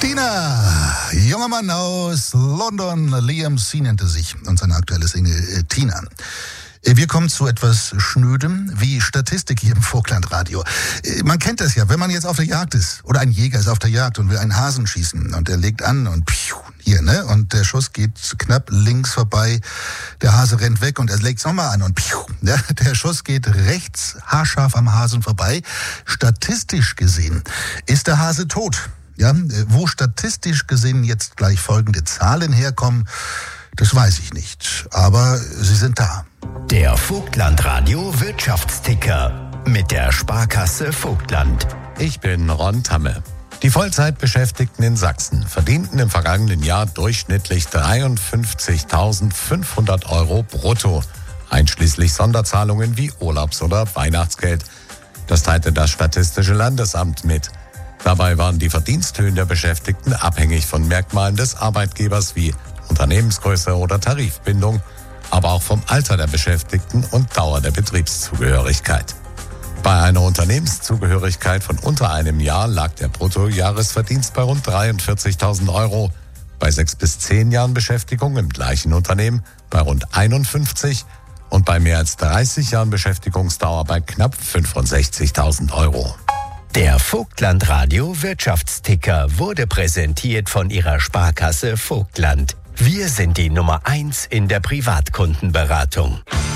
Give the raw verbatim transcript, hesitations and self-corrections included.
Tina, junger Mann aus London, Liam C. nannte sich und seine aktuelle Single äh, Tina. Wir kommen zu etwas Schnödem wie Statistik hier im Vogtlandradio. Man kennt das ja, wenn man jetzt auf der Jagd ist oder ein Jäger ist auf der Jagd und will einen Hasen schießen und er legt an und piu, hier, ne? Und der Schuss geht knapp links vorbei, der Hase rennt weg und er legt's nochmal an und piu, ne? Der Schuss geht rechts haarscharf am Hasen vorbei. Statistisch gesehen ist der Hase tot. Ja, wo statistisch gesehen jetzt gleich folgende Zahlen herkommen, das weiß ich nicht, aber sie sind da. Der Vogtlandradio Wirtschaftsticker mit der Sparkasse Vogtland. Ich bin Ron Tamme. Die Vollzeitbeschäftigten in Sachsen verdienten im vergangenen Jahr durchschnittlich dreiundfünfzigtausendfünfhundert Euro brutto, einschließlich Sonderzahlungen wie Urlaubs- oder Weihnachtsgeld. Das teilte das Statistische Landesamt mit. Dabei waren die Verdiensthöhen der Beschäftigten abhängig von Merkmalen des Arbeitgebers wie Unternehmensgröße oder Tarifbindung, aber auch vom Alter der Beschäftigten und Dauer der Betriebszugehörigkeit. Bei einer Unternehmenszugehörigkeit von unter einem Jahr lag der Bruttojahresverdienst bei rund dreiundvierzigtausend Euro, bei sechs bis zehn Jahren Beschäftigung im gleichen Unternehmen bei rund einundfünfzig und bei mehr als dreißig Jahren Beschäftigungsdauer bei knapp fünfundsechzigtausend Euro. Der Vogtlandradio Wirtschaftsticker wurde präsentiert von Ihrer Sparkasse Vogtland. Wir sind die Nummer eins in der Privatkundenberatung.